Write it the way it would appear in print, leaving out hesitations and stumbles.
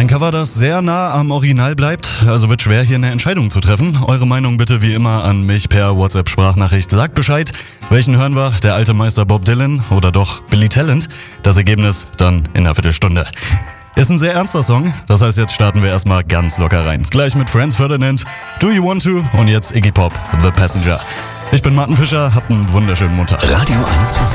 Ein Cover, das sehr nah am Original bleibt, also wird schwer, hier eine Entscheidung zu treffen. Eure Meinung bitte wie immer an mich per WhatsApp-Sprachnachricht. Sagt Bescheid, welchen hören wir, der alte Meister Bob Dylan oder doch Billy Talent? Das Ergebnis dann in einer Viertelstunde. Ist ein sehr ernster Song, das heißt, jetzt starten wir erstmal ganz locker rein. Gleich mit Franz Ferdinand, Do You Want To und jetzt Iggy Pop, The Passenger. Ich bin Martin Fischer, habt einen wunderschönen Montag. Radio 21.